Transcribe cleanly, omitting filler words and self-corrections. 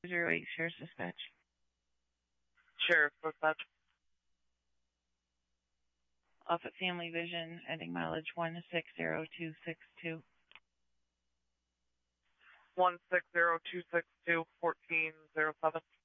08 Sheriff's Dispatch. Sheriff's Dispatch. Off at Family Vision, ending mileage 160262. 160262, 1407.